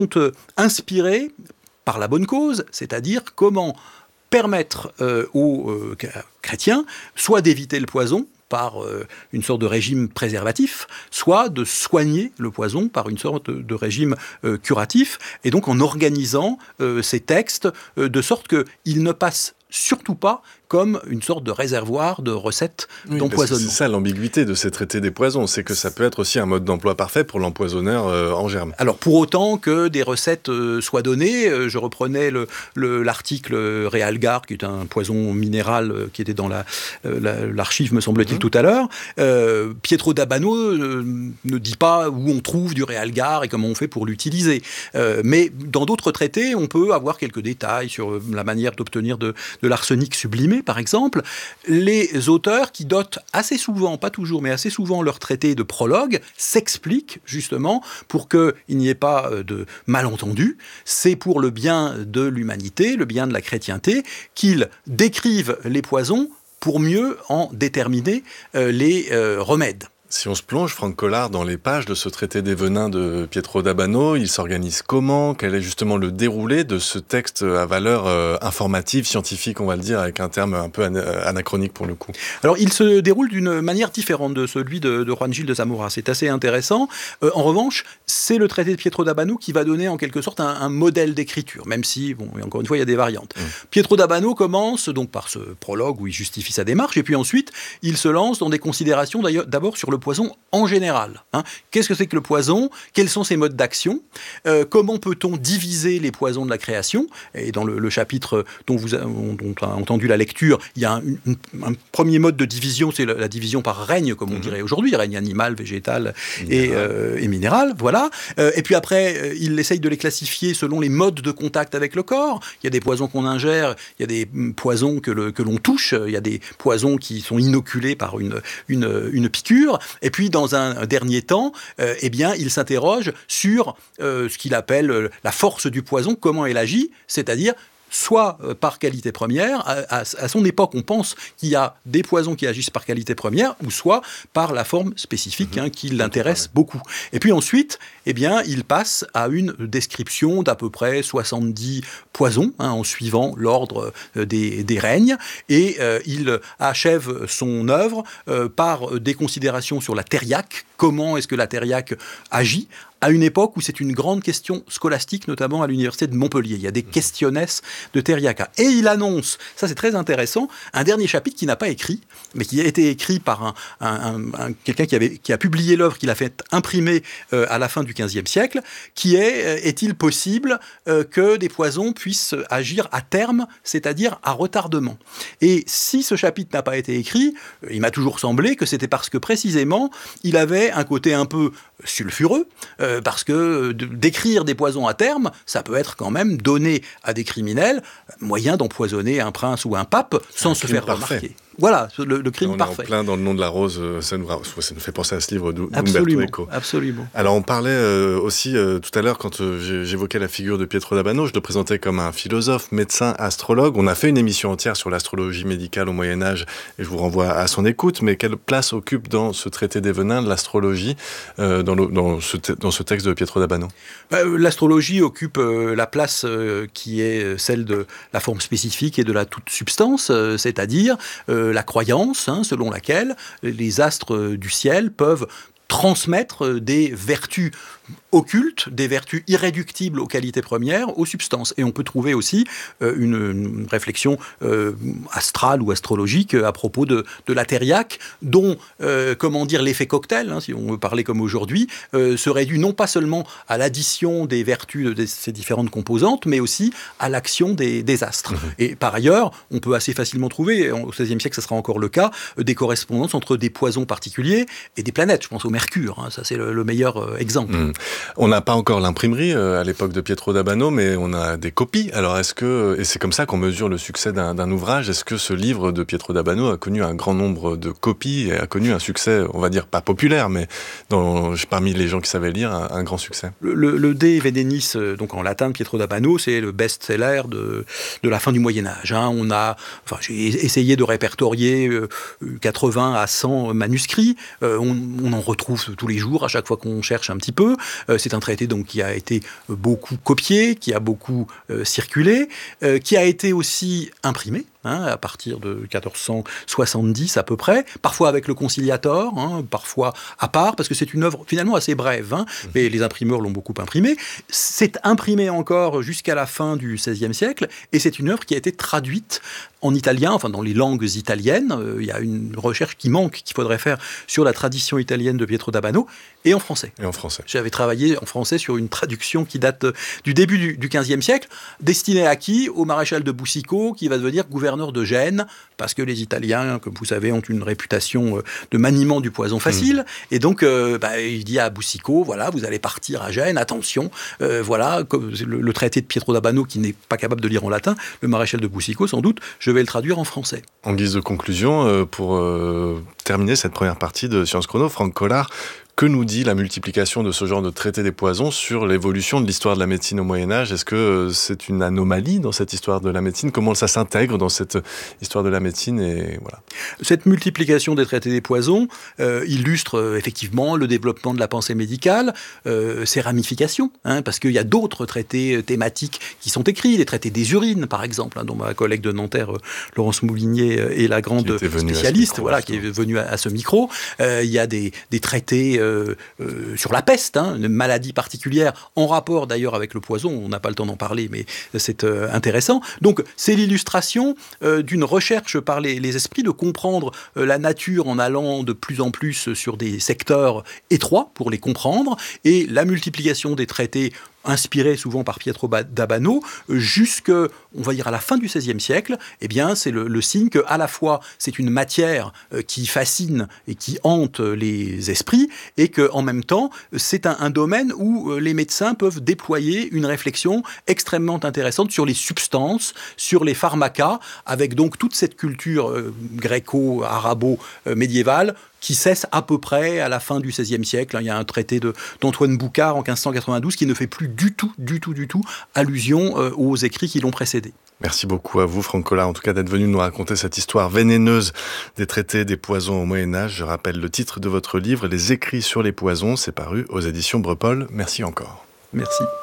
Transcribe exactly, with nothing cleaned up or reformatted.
euh, inspirés par la bonne cause, c'est-à-dire comment permettre euh, aux euh, chrétiens soit d'éviter le poison par euh, une sorte de régime préservatif, soit de soigner le poison par une sorte de, de régime euh, curatif, et donc en organisant euh, ces textes euh, de sorte qu'ils ne passent surtout pas comme une sorte de réservoir de recettes oui, d'empoisonnement. C'est ça l'ambiguïté de ces traités des poisons, c'est que ça peut être aussi un mode d'emploi parfait pour l'empoisonneur euh, en germe. Alors pour autant que des recettes euh, soient données, euh, je reprenais le, le, l'article Realgar, qui est un poison minéral euh, qui était dans la, euh, la, l'archive, me semble-t-il, mmh. tout à l'heure. Euh, Pietro d'Abano euh, ne dit pas où on trouve du Realgar et comment on fait pour l'utiliser. Euh, mais dans d'autres traités, on peut avoir quelques détails sur la manière d'obtenir de, de l'arsenic sublimé, par exemple. Les auteurs qui dotent assez souvent, pas toujours, mais assez souvent leur traité de prologue, s'expliquent justement pour qu'il n'y ait pas de malentendus. C'est pour le bien de l'humanité, le bien de la chrétienté, qu'ils décrivent les poisons pour mieux en déterminer euh, les euh, remèdes. Si on se plonge, Franck Collard, dans les pages de ce traité des venins de Pietro d'Abano, il s'organise comment ? Quel est justement le déroulé de ce texte à valeur euh, informative, scientifique, on va le dire, avec un terme un peu anachronique pour le coup ? Alors, il se déroule d'une manière différente de celui de, de Juan Gil de Zamora. C'est assez intéressant. Euh, en revanche, c'est le traité de Pietro d'Abano qui va donner en quelque sorte un, un modèle d'écriture, même si, bon, encore une fois, il y a des variantes. Mmh. Pietro d'Abano commence donc par ce prologue où il justifie sa démarche, et puis ensuite, il se lance dans des considérations d'ailleurs, d'abord sur le poison en général. Hein. Qu'est-ce que c'est que le poison ? Quels sont ses modes d'action ? euh, Comment peut-on diviser les poisons de la création ? Et dans le, le chapitre dont vous a, dont on a entendu la lecture, il y a un, une, un premier mode de division, c'est la, la division par règne, comme on mmh. dirait aujourd'hui, règne animal, végétal et, euh, et minéral, voilà. Euh, et puis après, il essaye de les classifier selon les modes de contact avec le corps. Il y a des poisons qu'on ingère, il y a des poisons que, le, que l'on touche, il y a des poisons qui sont inoculés par une, une, une piqûre. Et puis, dans un dernier temps, euh, eh bien, il s'interroge sur euh, ce qu'il appelle euh, la force du poison, comment elle agit, c'est-à-dire soit euh, par qualité première, à, à, à son époque, on pense qu'il y a des poisons qui agissent par qualité première, ou soit par la forme spécifique hein, qui l'intéresse beaucoup. Et puis ensuite, eh bien, il passe à une description d'à peu près soixante-dix poisons, hein, en suivant l'ordre euh, des, des règnes, et euh, il achève son œuvre euh, par des considérations sur la thériaque, comment est-ce que la thériaque agit, à une époque où c'est une grande question scolastique, notamment à l'université de Montpellier. Il y a des questionnesses de thériaca. Et il annonce, ça c'est très intéressant, un dernier chapitre qu'il n'a pas écrit, mais qui a été écrit par un, un, un, un, quelqu'un qui, avait, qui a publié l'œuvre, qu'il a fait imprimer euh, à la fin du quinzième siècle, qui est, euh, est-il possible euh, que des poisons puissent agir à terme, c'est-à-dire à retardement ? Et si ce chapitre n'a pas été écrit, euh, il m'a toujours semblé que c'était parce que précisément, il avait un côté un peu sulfureux, euh, parce que de, d'écrire des poisons à terme, ça peut être quand même donner à des criminels moyen d'empoisonner un prince ou un pape sans se faire parfait. remarquer. Voilà, le, le crime on parfait. On est en plein dans Le Nom de la Rose, ça nous, ça nous fait penser à ce livre d'Umberto absolument, Eco. Absolument. Alors on parlait euh, aussi euh, tout à l'heure, quand euh, j'évoquais la figure de Pietro d'Abano, je le présentais comme un philosophe, médecin, astrologue. On a fait une émission entière sur l'astrologie médicale au Moyen-Âge, et je vous renvoie à son écoute, mais quelle place occupe dans ce traité des venins l'astrologie, euh, dans, le, dans, ce te, dans ce texte de Pietro d'Abano ? bah, L'astrologie occupe euh, la place euh, qui est celle de la forme spécifique et de la toute substance, euh, c'est-à-dire euh, la croyance, hein, selon laquelle les astres du ciel peuvent transmettre des vertus occultes, des vertus irréductibles aux qualités premières, aux substances. Et on peut trouver aussi euh, une, une réflexion euh, astrale ou astrologique à propos de, de la thériaque, dont, euh, comment dire, l'effet cocktail, hein, si on veut parler comme aujourd'hui, euh, serait dû non pas seulement à l'addition des vertus de ces différentes composantes, mais aussi à l'action des, des astres. Mmh. Et par ailleurs, on peut assez facilement trouver, au seizième siècle, ça sera encore le cas, des correspondances entre des poisons particuliers et des planètes. Je pense au Mercure, hein, ça c'est le, le meilleur euh, exemple. Mmh. On n'a pas encore l'imprimerie euh, à l'époque de Pietro d'Abano, mais on a des copies. Alors est-ce que, et c'est comme ça qu'on mesure le succès d'un, d'un ouvrage, est-ce que ce livre de Pietro d'Abano a connu un grand nombre de copies et a connu un succès, on va dire pas populaire, mais dans, parmi les gens qui savaient lire, un, un grand succès ? Le, le, le De Venenis, donc en latin de Pietro d'Abano, c'est le best-seller de, de la fin du Moyen-Âge. Hein. On a, enfin, j'ai essayé de répertorier euh, quatre-vingts à cent manuscrits. Euh, on, on en retrouve tous les jours, à chaque fois qu'on cherche un petit peu. Euh, c'est un traité donc qui a été beaucoup copié, qui a beaucoup euh, circulé, euh, qui a été aussi imprimé. Hein, à partir de quatorze cent soixante-dix à peu près, parfois avec le conciliator, hein, parfois à part, parce que c'est une œuvre finalement assez brève, hein, mmh. mais les imprimeurs l'ont beaucoup imprimé. C'est imprimé encore jusqu'à la fin du seizième siècle, et c'est une œuvre qui a été traduite en italien, enfin dans les langues italiennes. Euh, il y a une recherche qui manque, qu'il faudrait faire sur la tradition italienne de Pietro d'Abano, et en français. Et en français. J'avais travaillé en français sur une traduction qui date du début du, du quinzième siècle, destinée à qui? Au maréchal de Boucicaut, qui va devenir gouverneur de Gênes, parce que les Italiens, comme vous savez, ont une réputation de maniement du poison facile. Mmh. Et donc, euh, bah, il dit à Boucicaut, voilà, vous allez partir à Gênes, attention, euh, voilà, le, le traité de Pietro d'Abano, qui n'est pas capable de lire en latin, le maréchal de Boucicaut, sans doute, je vais le traduire en français. En guise de conclusion, euh, pour euh, terminer cette première partie de Sciences Chrono, Franck Collard, que nous dit la multiplication de ce genre de traité des poisons sur l'évolution de l'histoire de la médecine au Moyen-Âge? Est-ce que c'est une anomalie dans cette histoire de la médecine? Comment ça s'intègre dans cette histoire de la médecine? Et voilà. Cette multiplication des traités des poisons euh, illustre euh, effectivement le développement de la pensée médicale, euh, ses ramifications, hein, parce qu'il y a d'autres traités thématiques qui sont écrits, les traités des urines par exemple, hein, dont ma collègue de Nanterre, euh, Laurence Moulinier, euh, est la grande spécialiste, micro, voilà, qui est venue à, à ce micro. Euh, il y a des, des traités euh, Euh, euh, sur la peste, hein, une maladie particulière, en rapport d'ailleurs avec le poison, on n'a pas le temps d'en parler, mais c'est euh, intéressant. Donc c'est l'illustration euh, d'une recherche par les, les esprits de comprendre euh, la nature en allant de plus en plus sur des secteurs étroits pour les comprendre, et la multiplication des traités inspiré souvent par Pietro d'Abano, jusque, on va dire, à la fin du seizième siècle, eh bien, c'est le, le signe qu'à la fois, c'est une matière euh, qui fascine et qui hante les esprits, et qu'en même temps, c'est un, un domaine où euh, les médecins peuvent déployer une réflexion extrêmement intéressante sur les substances, sur les pharmacas, avec donc toute cette culture euh, gréco-arabo-médiévale, qui cesse à peu près à la fin du seizième siècle. Il y a un traité de, d'Antoine Boucard en quinze cent quatre-vingt-douze qui ne fait plus du tout, du tout, du tout allusion euh, aux écrits qui l'ont précédé. Merci beaucoup à vous, Franck Collard, en tout cas d'être venu nous raconter cette histoire vénéneuse des traités des poisons au Moyen-Âge. Je rappelle le titre de votre livre, Les écrits sur les poisons, c'est paru aux éditions Breupol. Merci encore. Merci.